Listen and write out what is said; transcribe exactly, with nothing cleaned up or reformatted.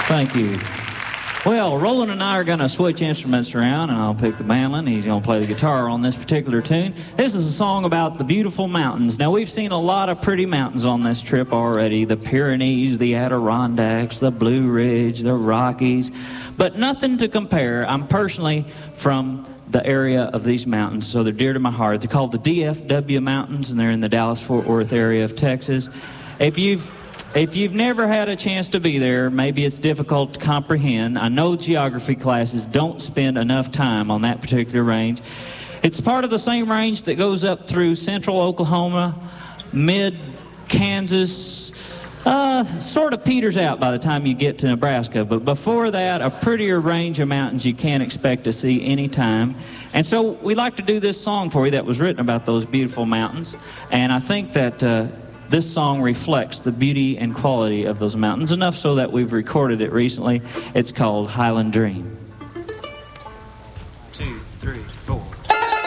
Thank you. Well, Roland and I are going to switch instruments around, and I'll pick the mandolin. He's going to play the guitar on this particular tune. This is a song about the beautiful mountains. Now, we've seen a lot of pretty mountains on this trip already. The Pyrenees, the Adirondacks, the Blue Ridge, the Rockies. But nothing to compare. I'm personally from the area of these mountains, so they're dear to my heart. They're called the D F W Mountains, and they're in the Dallas-Fort Worth area of Texas. If you've If you've never had a chance to be there, maybe it's difficult to comprehend. I know geography classes don't spend enough time on that particular range. It's part of the same range that goes up through central Oklahoma, mid-Kansas, uh, sort of peters out by the time you get to Nebraska. But before that, a prettier range of mountains you can't expect to see any time. And so we like to do this song for you that was written about those beautiful mountains. And I think that Uh, this song reflects the beauty and quality of those mountains, enough so that we've recorded it recently. It's called Highland Dream. Two, three.